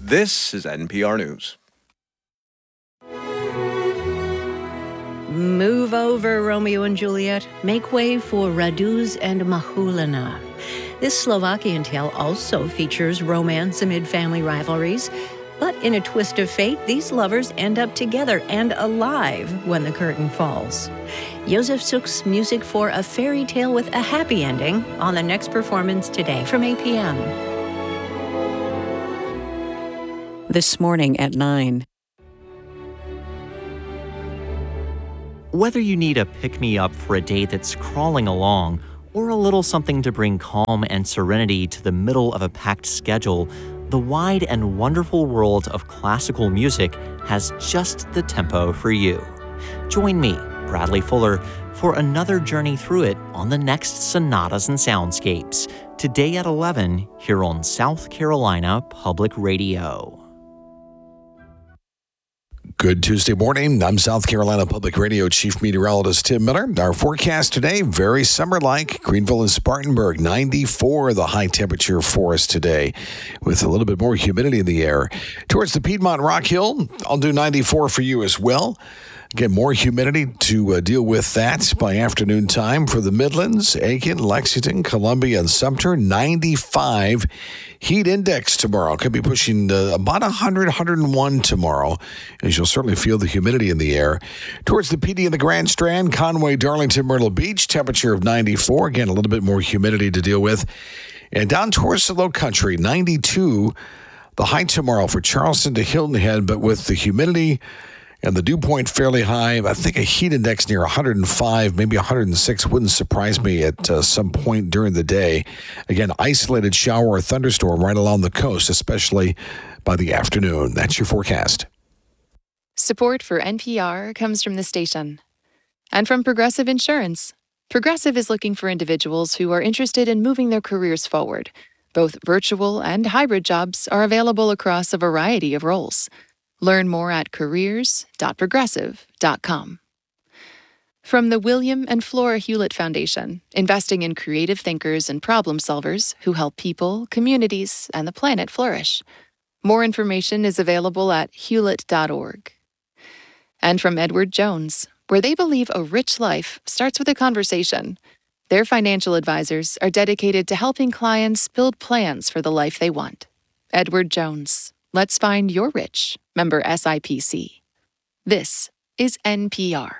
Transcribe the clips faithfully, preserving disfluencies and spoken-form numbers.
This is N P R News. Move over, Romeo and Juliet. Make way for Raduz and Mahulina. This Slovakian tale also features romance amid family rivalries. But in a twist of fate, these lovers end up together and alive when the curtain falls. Josef Suk's music for a fairy tale with a happy ending on the next performance today from eight p.m. This morning at nine. Whether you need a pick-me-up for a day that's crawling along, or a little something to bring calm and serenity to the middle of a packed schedule, the wide and wonderful world of classical music has just the tempo for you. Join me, Bradley Fuller, for another journey through it on the next Sonatas and Soundscapes, today at eleven here on South Carolina Public Radio. Good Tuesday morning. I'm South Carolina Public Radio Chief Meteorologist Tim Miller. Our forecast today, very summer-like. Greenville and Spartanburg, ninety-four, the high temperature for us today, with a little bit more humidity in the air. Towards the Piedmont Rock Hill, I'll do ninety-four for you as well. Again, more humidity to uh, deal with that by afternoon time for the Midlands, Aiken, Lexington, Columbia, and Sumter. ninety-five heat index tomorrow. Could be pushing uh, about one hundred, one hundred one tomorrow, as you'll certainly feel the humidity in the air. Towards the P D and the Grand Strand, Conway, Darlington, Myrtle Beach, temperature of ninety-four. Again, a little bit more humidity to deal with. And down towards the Low Country, ninety-two. The high tomorrow for Charleston to Hilton Head, but with the humidity and the dew point fairly high. I think a heat index near one hundred five, maybe one hundred six wouldn't surprise me at uh, some point during the day. Again, isolated shower or thunderstorm right along the coast, especially by the afternoon. That's your forecast. Support for N P R comes from the station and from Progressive Insurance. Progressive is looking for individuals who are interested in moving their careers forward. Both virtual and hybrid jobs are available across a variety of roles. Learn more at careers dot progressive dot com. From the William and Flora Hewlett Foundation, investing in creative thinkers and problem solvers who help people, communities, and the planet flourish. More information is available at hewlett dot org. And from Edward Jones, where they believe a rich life starts with a conversation. Their financial advisors are dedicated to helping clients build plans for the life they want. Edward Jones. Let's find your rich. Member S I P C. This is N P R.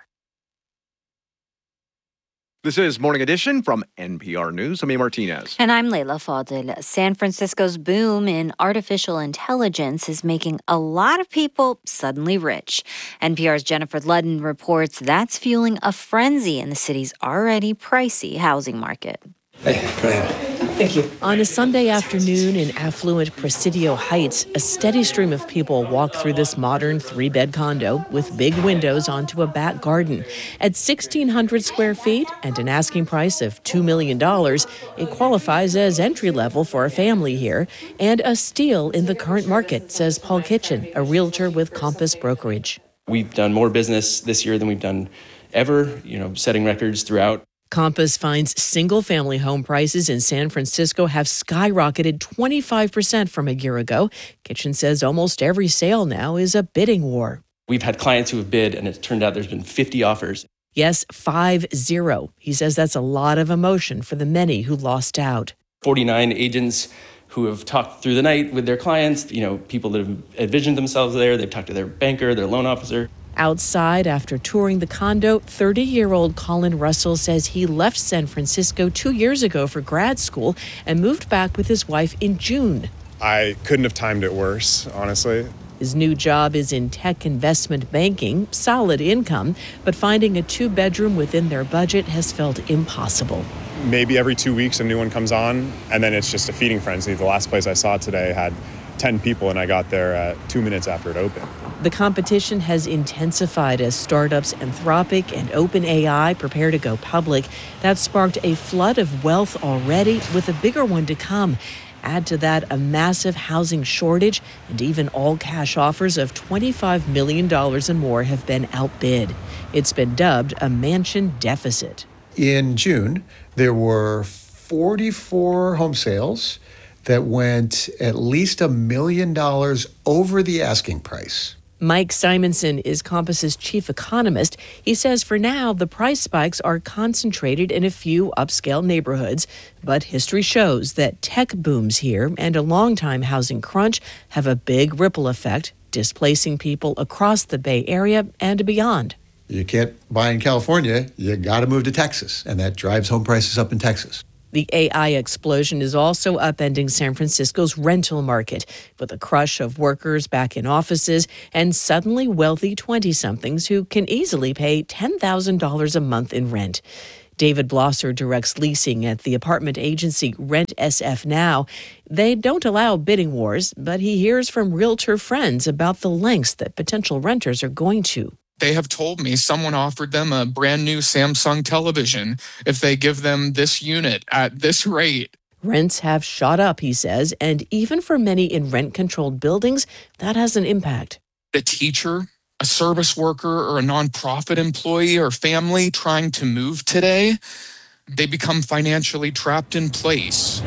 This is Morning Edition from N P R News. I'm A. Martinez. And I'm Leila Fadil. San Francisco's boom in artificial intelligence is making a lot of people suddenly rich. N P R's Jennifer Ludden reports that's fueling a frenzy in the city's already pricey housing market. Hey, go ahead. Thank you. On a Sunday afternoon in affluent Presidio Heights, a steady stream of people walk through this modern three-bed condo with big windows onto a back garden. At sixteen hundred square feet and an asking price of two million dollars, it qualifies as entry-level for a family here and a steal in the current market, says Paul Kitchen, a realtor with Compass Brokerage. We've done more business this year than we've done ever, you know, setting records throughout. Compass finds single-family home prices in San Francisco have skyrocketed twenty-five percent from a year ago. Kitchen says almost every sale now is a bidding war. We've had clients who have bid, and it turned out there's been fifty offers. Yes, five zero. He says that's a lot of emotion for the many who lost out. forty-nine agents who have talked through the night with their clients, you know, people that have envisioned themselves there. They've talked to their banker, their loan officer. Outside, after touring the condo, thirty-year-old Colin Russell says he left San Francisco two years ago for grad school and moved back with his wife in June. I couldn't have timed it worse, honestly. His new job is in tech investment banking, solid income, but finding a two-bedroom within their budget has felt impossible. Maybe every two weeks a new one comes on, and then it's just a feeding frenzy. The last place I saw today had ten people, and I got there uh, two minutes after it opened. The competition has intensified as startups Anthropic and OpenAI prepare to go public. That sparked a flood of wealth already, with a bigger one to come. Add to that a massive housing shortage, and even all-cash offers of twenty-five million dollars and more have been outbid. It's been dubbed a mansion deficit. In June, there were forty-four home sales that went at least a million dollars over the asking price. Mike Simonson is Compass's chief economist. He says for now, the price spikes are concentrated in a few upscale neighborhoods. But history shows that tech booms here and a long-time housing crunch have a big ripple effect, displacing people across the Bay Area and beyond. You can't buy in California, you got to move to Texas, and that drives home prices up in Texas. The A I explosion is also upending San Francisco's rental market, with a crush of workers back in offices and suddenly wealthy twenty-somethings who can easily pay ten thousand dollars a month in rent. David Blosser directs leasing at the apartment agency Rent S F Now. They don't allow bidding wars, but he hears from realtor friends about the lengths that potential renters are going to. They have told me someone offered them a brand new Samsung television if they give them this unit at this rate. Rents have shot up, he says, and even for many in rent-controlled buildings, that has an impact. The teacher, a service worker, or a nonprofit employee or family trying to move today, they become financially trapped in place.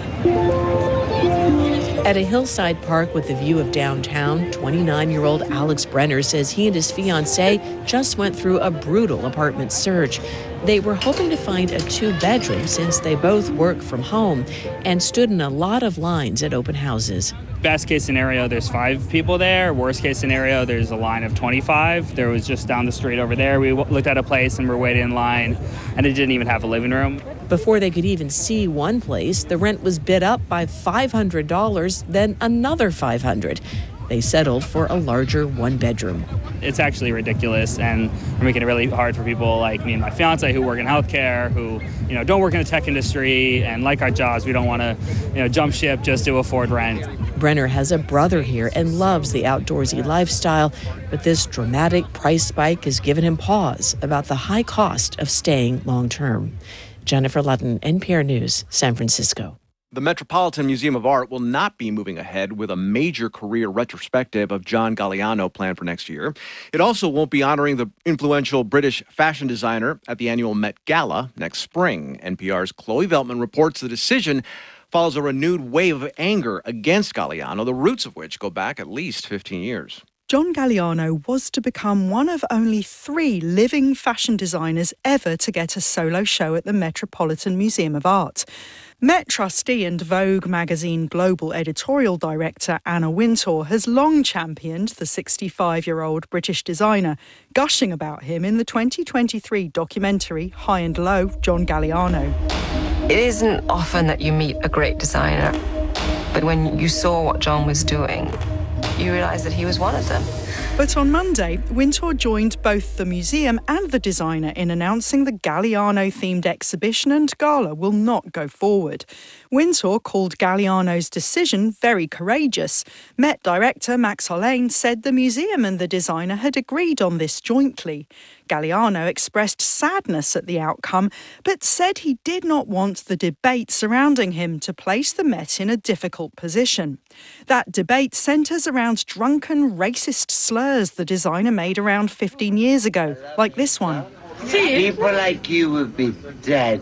At a hillside park with a view of downtown, twenty-nine-year-old Alex Brenner says he and his fiancée just went through a brutal apartment search. They were hoping to find a two-bedroom since they both work from home and stood in a lot of lines at open houses. Best case scenario, there's five people there. Worst case scenario, there's a line of twenty-five. There was just down the street over there. We looked at a place and we're waiting in line, and it didn't even have a living room. Before they could even see one place, the rent was bid up by five hundred dollars, then another five hundred dollars. They settled for a larger one-bedroom. It's actually ridiculous, and we're making it really hard for people like me and my fiance who work in healthcare, who you know don't work in the tech industry and like our jobs. We don't want to you know jump ship just to afford rent. Brenner has a brother here and loves the outdoorsy lifestyle, but this dramatic price spike has given him pause about the high cost of staying long-term. Jennifer Ludden, N P R News, San Francisco. The Metropolitan Museum of Art will not be moving ahead with a major career retrospective of John Galliano planned for next year. It also won't be honoring the influential British fashion designer at the annual Met Gala next spring. N P R's Chloe Veltman reports the decision follows a renewed wave of anger against Galliano, the roots of which go back at least fifteen years. John Galliano was to become one of only three living fashion designers ever to get a solo show at the Metropolitan Museum of Art. Met trustee and Vogue magazine global editorial director Anna Wintour has long championed the sixty-five-year-old British designer, gushing about him in the twenty twenty-three documentary High and Low, John Galliano. It isn't often that you meet a great designer, but when you saw what John was doing, you realised that he was one of them. But on Monday, Wintour joined both the museum and the designer in announcing the Galliano-themed exhibition and gala will not go forward. Wintour called Galliano's decision very courageous. Met director Max Hollane said the museum and the designer had agreed on this jointly. Galliano expressed sadness at the outcome, but said he did not want the debate surrounding him to place the Met in a difficult position. That debate centres around drunken, racist slurs the designer made around fifteen years ago, like this one. People like you would be dead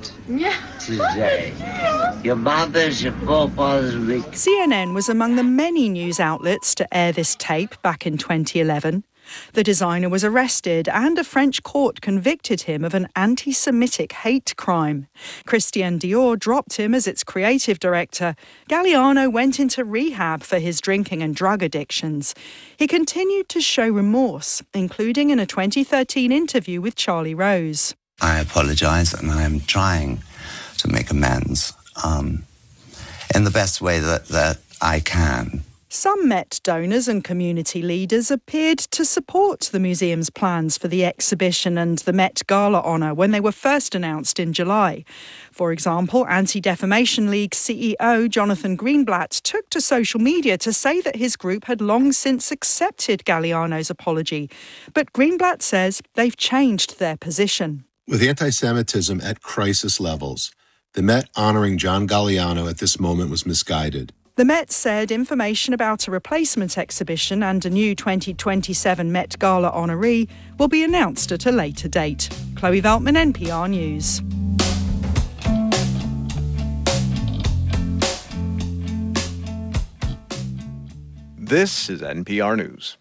today. Your mothers, your forefathers would be... C N N was among the many news outlets to air this tape back in twenty eleven. The designer was arrested and a French court convicted him of an anti-Semitic hate crime. Christian Dior dropped him as its creative director. Galliano went into rehab for his drinking and drug addictions. He continued to show remorse, including in a twenty thirteen interview with Charlie Rose. I apologise and I am trying to make amends um, in the best way that, that I can. Some Met donors and community leaders appeared to support the museum's plans for the exhibition and the Met Gala honour when they were first announced in July. For example, Anti-Defamation League C E O Jonathan Greenblatt took to social media to say that his group had long since accepted Galliano's apology. But Greenblatt says they've changed their position. With anti-Semitism at crisis levels, the Met honouring John Galliano at this moment was misguided. The Met said information about a replacement exhibition and a new twenty twenty-seven Met Gala honoree will be announced at a later date. Chloe Veltman, N P R News. This is N P R News.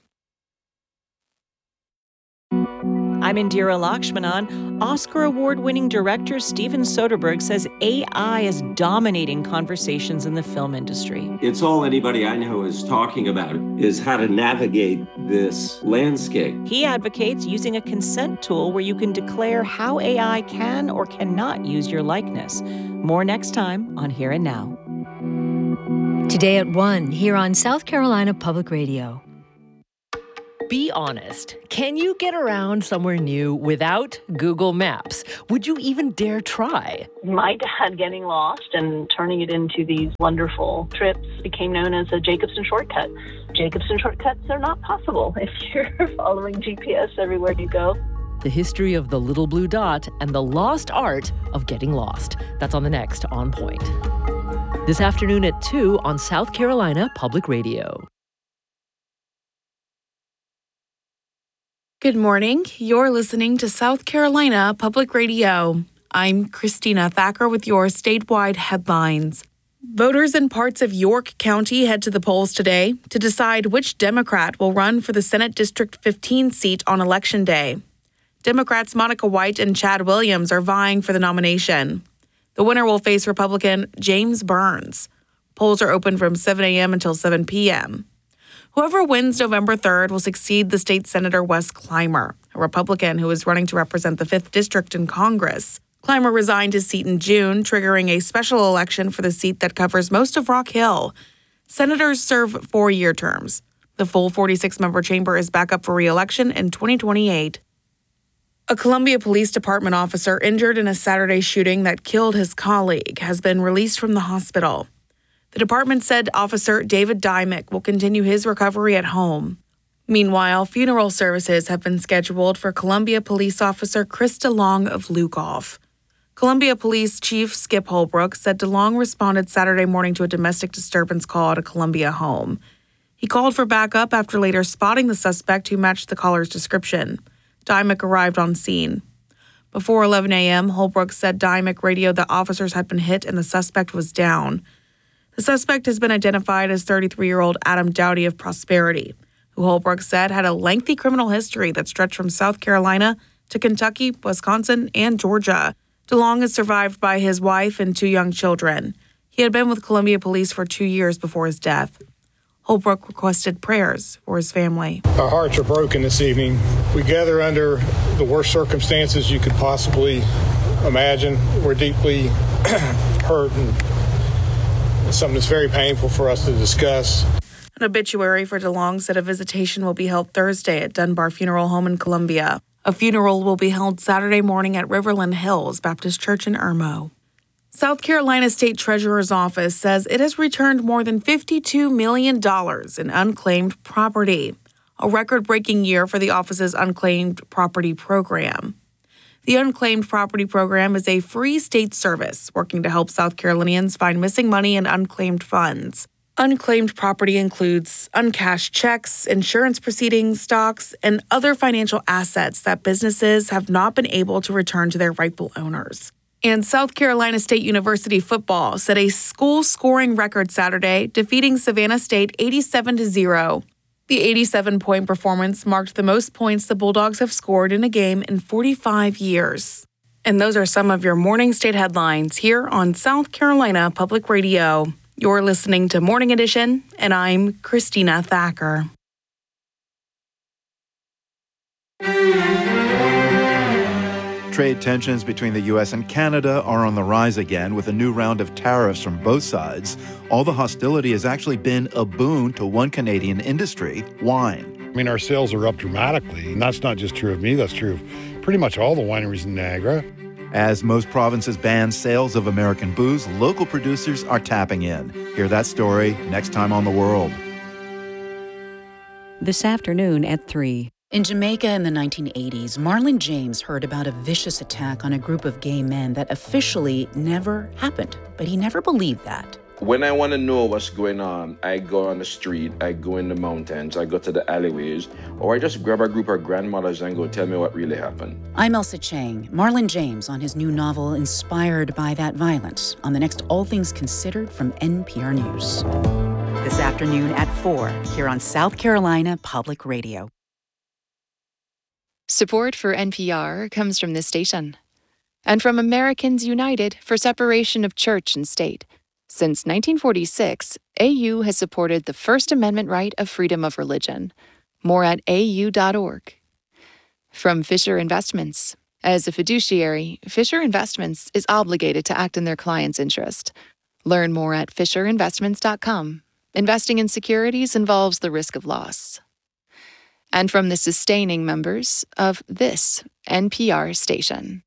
I'm Indira Lakshmanan. Oscar award-winning director Steven Soderbergh says A I is dominating conversations in the film industry. It's all anybody I know is talking about is how to navigate this landscape. He advocates using a consent tool where you can declare how A I can or cannot use your likeness. More next time on Here and Now. Today at one, here on South Carolina Public Radio. Be honest. Can you get around somewhere new without Google Maps? Would you even dare try? My dad getting lost and turning it into these wonderful trips became known as a Jacobson shortcut. Jacobson shortcuts are not possible if you're following G P S everywhere you go. The history of the little blue dot and the lost art of getting lost. That's on the next On Point. This afternoon at two on South Carolina Public Radio. Good morning. You're listening to South Carolina Public Radio. I'm Christina Thacker with your statewide headlines. Voters in parts of York County head to the polls today to decide which Democrat will run for the Senate District fifteen seat on Election Day. Democrats Monica White and Chad Williams are vying for the nomination. The winner will face Republican James Burns. Polls are open from seven a.m. until seven p.m. Whoever wins November third will succeed the state senator Wes Clymer, a Republican who is running to represent the fifth District in Congress. Clymer resigned his seat in June, triggering a special election for the seat that covers most of Rock Hill. Senators serve four-year terms. The full forty-six member chamber is back up for re-election in twenty twenty-eight. A Columbia Police Department officer injured in a Saturday shooting that killed his colleague has been released from the hospital. The department said Officer David Dymick will continue his recovery at home. Meanwhile, funeral services have been scheduled for Columbia Police Officer Chris DeLong of Lugoff. Columbia Police Chief Skip Holbrook said DeLong responded Saturday morning to a domestic disturbance call at a Columbia home. He called for backup after later spotting the suspect who matched the caller's description. Dymick arrived on scene. Before eleven a.m., Holbrook said Dymick radioed that officers had been hit and the suspect was down. The suspect has been identified as thirty-three-year-old Adam Dowdy of Prosperity, who Holbrook said had a lengthy criminal history that stretched from South Carolina to Kentucky, Wisconsin, and Georgia. DeLong is survived by his wife and two young children. He had been with Columbia Police for two years before his death. Holbrook requested prayers for his family. Our hearts are broken this evening. We gather under the worst circumstances you could possibly imagine. We're deeply hurt and it's something that's very painful for us to discuss. An obituary for DeLong said a visitation will be held Thursday at Dunbar Funeral Home in Columbia. A funeral will be held Saturday morning at Riverland Hills Baptist Church in Irmo. South Carolina State Treasurer's Office says it has returned more than fifty-two million dollars in unclaimed property, a record-breaking year for the office's unclaimed property program. The Unclaimed Property Program is a free state service working to help South Carolinians find missing money and unclaimed funds. Unclaimed property includes uncashed checks, insurance proceedings, stocks, and other financial assets that businesses have not been able to return to their rightful owners. And South Carolina State University football set a school scoring record Saturday, defeating Savannah State eighty-seven to zero. The eighty-seven-point performance marked the most points the Bulldogs have scored in a game in forty-five years. And those are some of your morning state headlines here on South Carolina Public Radio. You're listening to Morning Edition, and I'm Christina Thacker. Trade tensions between the U S and Canada are on the rise again with a new round of tariffs from both sides. All the hostility has actually been a boon to one Canadian industry, wine. I mean, our sales are up dramatically, and that's not just true of me, that's true of pretty much all the wineries in Niagara. As most provinces ban sales of American booze, local producers are tapping in. Hear that story next time on The World. This afternoon at three. In Jamaica in the nineteen eighties, Marlon James heard about a vicious attack on a group of gay men that officially never happened, but he never believed that. When I want to know what's going on, I go on the street, I go in the mountains, I go to the alleyways, or I just grab a group of grandmothers and go tell me what really happened. I'm Elsa Chang. Marlon James on his new novel, Inspired by That Violence, on the next All Things Considered from N P R News. this afternoon at four here on South Carolina Public Radio. Support for N P R comes from this station and from Americans United for Separation of Church and State. Since nineteen forty-six, A U has supported the First Amendment right of freedom of religion. More at A U dot org. From Fisher Investments. As a fiduciary, Fisher Investments is obligated to act in their client's interest. Learn more at fisher investments dot com. Investing in securities involves the risk of loss. And from the sustaining members of this N P R station.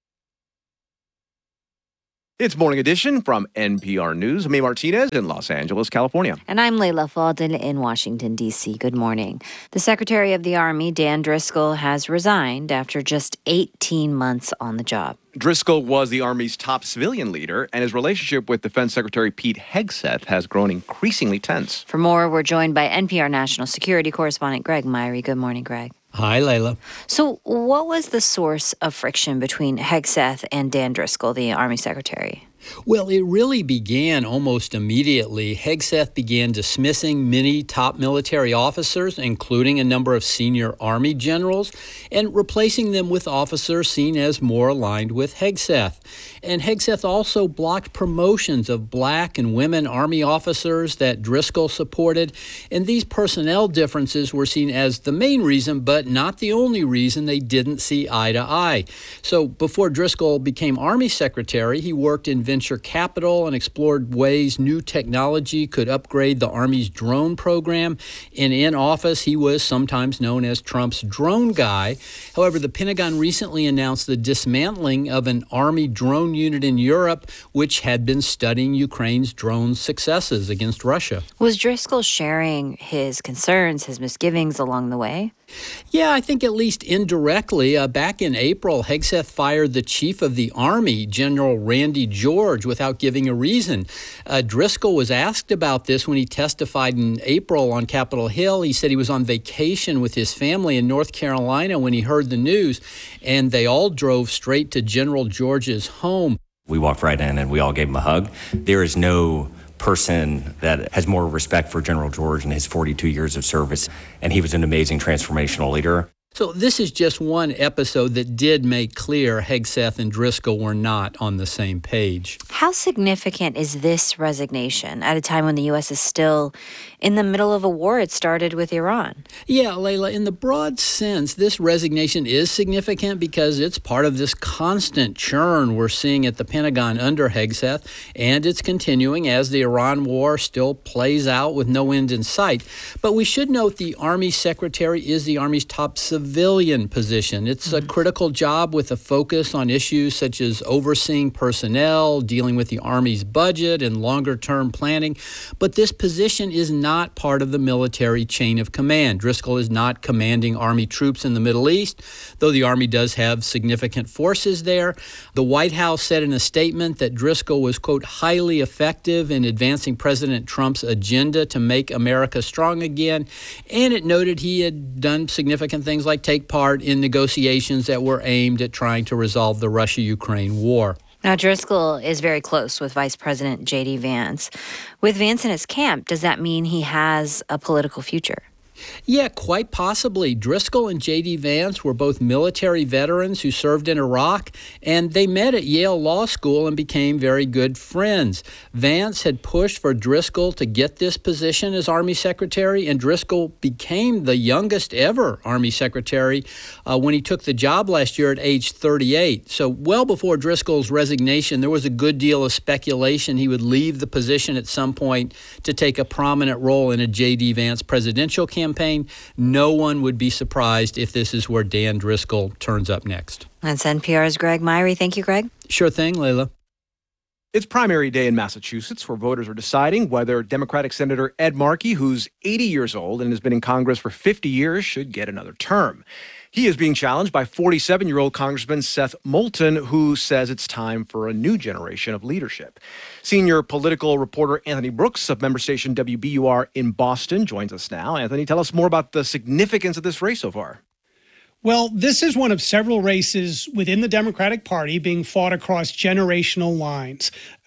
It's Morning Edition from N P R News. I'm May Martinez in Los Angeles, California. And I'm Layla Faldin in Washington, D C. Good morning. The Secretary of the Army, Dan Driscoll, has resigned after just eighteen months on the job. Driscoll was the Army's top civilian leader, and his relationship with Defense Secretary Pete Hegseth has grown increasingly tense. For more, we're joined by N P R national security correspondent Greg Myrie. Good morning, Greg. Hi, Layla. So what was the source of friction between Hegseth and Dan Driscoll, the Army Secretary? Well, it really began almost immediately. Hegseth began dismissing many top military officers, including a number of senior Army generals, and replacing them with officers seen as more aligned with Hegseth. And Hegseth also blocked promotions of black and women Army officers that Driscoll supported. And these personnel differences were seen as the main reason, but not the only reason they didn't see eye to eye. So before Driscoll became Army Secretary, he worked in venture capital and explored ways new technology could upgrade the Army's drone program. And in office, he was sometimes known as Trump's drone guy. However, the Pentagon recently announced the dismantling of an Army drone unit in Europe, which had been studying Ukraine's drone successes against Russia. Was Driscoll sharing his concerns, his misgivings along the way? Yeah, I think at least indirectly. Uh, back in April, Hegseth fired the chief of the Army, General Randy George, without giving a reason. Uh, Driscoll was asked about this when he testified in April on Capitol Hill. He said he was on vacation with his family in North Carolina when he heard the news, and they all drove straight to General George's home. We walked right in and we all gave him a hug. There is no person that has more respect for General George and his forty-two years of service, and he was an amazing transformational leader. So this is just one episode that did make clear Hegseth and Driscoll were not on the same page. How significant is this resignation at a time when the U S is still in the middle of a war it started with Iran? Yeah, Layla, in the broad sense, this resignation is significant because it's part of this constant churn we're seeing at the Pentagon under Hegseth, and it's continuing as the Iran war still plays out with no end in sight. But we should note the Army Secretary is the Army's top civilian position. It's a critical job with a focus on issues such as overseeing personnel, dealing with the Army's budget and longer-term planning. But this position is not part of the military chain of command. Driscoll is not commanding Army troops in the Middle East, though the Army does have significant forces there. The White House said in a statement that Driscoll was, quote, highly effective in advancing President Trump's agenda to make America strong again, and it noted he had done significant things like take part in negotiations that were aimed at trying to resolve the Russia-Ukraine war. Now, Driscoll is very close with Vice President J D Vance. With Vance in his camp, does that mean he has a political future? Yeah, quite possibly. Driscoll and J D Vance were both military veterans who served in Iraq, and they met at Yale Law School and became very good friends. Vance had pushed for Driscoll to get this position as Army Secretary, and Driscoll became the youngest ever Army Secretary uh, when he took the job last year at age thirty-eight. So well before Driscoll's resignation, there was a good deal of speculation he would leave the position at some point to take a prominent role in a J D Vance presidential campaign. Campaign. No one would be surprised if this is where Dan Driscoll turns up next. That's N P R's Greg Myrie. Thank you, Greg. Sure thing, Layla. It's primary day in Massachusetts, where voters are deciding whether Democratic Senator Ed Markey, who's eighty years old and has been in Congress for fifty years, should get another term. He is being challenged by forty-seven-year-old Congressman Seth Moulton, who says it's time for a new generation of leadership. Senior political reporter Anthony Brooks of member station W B U R in Boston joins us now. Anthony, tell us more about the significance of this race so far. Well, this is one of several races within the Democratic Party being fought across generational lines.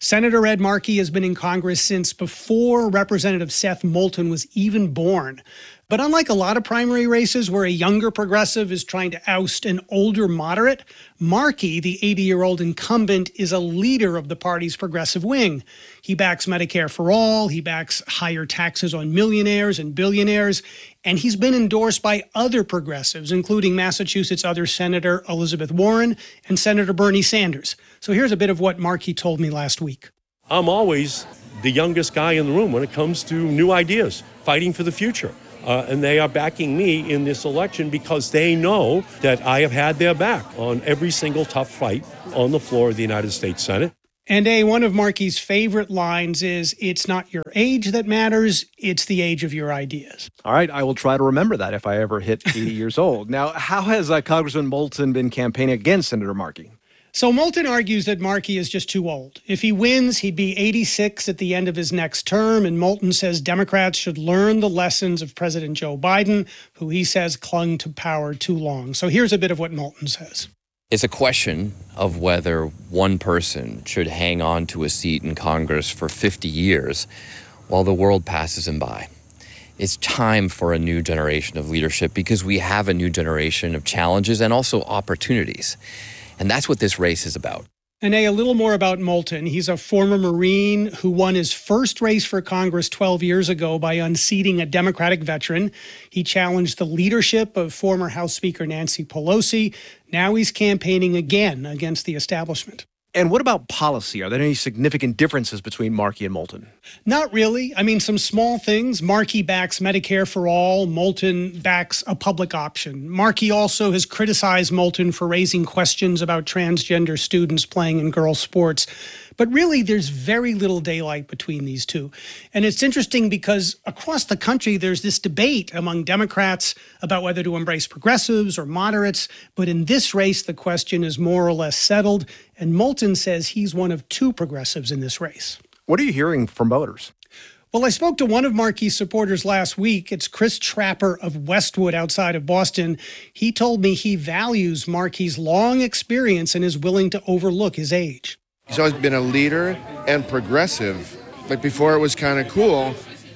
Senator Ed Markey has been in Congress since before Representative Seth Moulton was even born. But unlike a lot of primary races where a younger progressive is trying to oust an older moderate, Markey, the eighty-year-old incumbent, is a leader of the party's progressive wing. He backs Medicare for all, he backs higher taxes on millionaires and billionaires, and he's been endorsed by other progressives, including Massachusetts other Senator Elizabeth Warren and Senator Bernie Sanders. So here's a bit of what Markey told me last week. I'm always the youngest guy in the room when it comes to new ideas, fighting for the future. Uh, and they are backing me in this election because they know that I have had their back on every single tough fight on the floor of the United States Senate. And a one of Markey's favorite lines is, "It's not your age that matters, it's the age of your ideas." All right, I will try to remember that if I ever hit eighty years old. Now, how has uh, Congressman Moulton been campaigning against Senator Markey? So Moulton argues that Markey is just too old. If he wins, he'd be eighty-six at the end of his next term, and Moulton says Democrats should learn the lessons of President Joe Biden, who he says clung to power too long. So here's a bit of what Moulton says. It's a question of whether one person should hang on to a seat in Congress for fifty years while the world passes him by. It's time for a new generation of leadership because we have a new generation of challenges and also opportunities. And that's what this race is about. And a, a little more about Moulton. He's a former Marine who won his first race for Congress twelve years ago by unseating a Democratic veteran. He challenged the leadership of former House Speaker Nancy Pelosi. Now he's campaigning again against the establishment. And what about policy? Are there any significant differences between Markey and Moulton? Not really. I mean, some small things. Markey backs Medicare for all. Moulton backs a public option. Markey also has criticized Moulton for raising questions about transgender students playing in girls' sports. But really, there's very little daylight between these two. And it's interesting because across the country, there's this debate among Democrats about whether to embrace progressives or moderates. But in this race, the question is more or less settled. And Moulton says he's one of two progressives in this race. What are you hearing from voters? Well, I spoke to one of Markey's supporters last week. It's Chris Trapper of Westwood outside of Boston. He told me he values Markey's long experience and is willing to overlook his age. He's always been a leader and progressive. Like before it was kind of cool,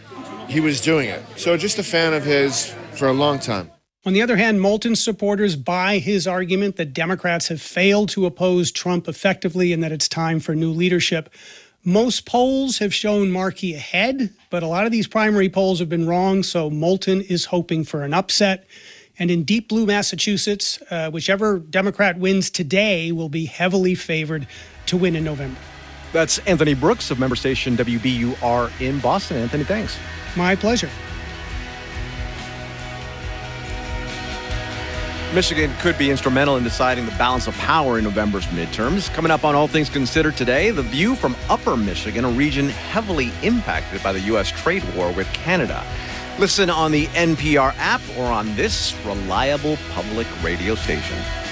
he was doing it. So just a fan of his for a long time. On the other hand, Moulton's supporters buy his argument that Democrats have failed to oppose Trump effectively and that it's time for new leadership. Most polls have shown Markey ahead, but a lot of these primary polls have been wrong, so Moulton is hoping for an upset. And in deep blue Massachusetts, uh, whichever Democrat wins today will be heavily favored to win in November. That's Anthony Brooks of member station W B U R in Boston. Anthony, thanks. My pleasure. Michigan could be instrumental in deciding the balance of power in November's midterms. Coming up on All Things Considered today, the view from Upper Michigan, a region heavily impacted by the U S trade war with Canada. Listen on the N P R app or on this reliable public radio station.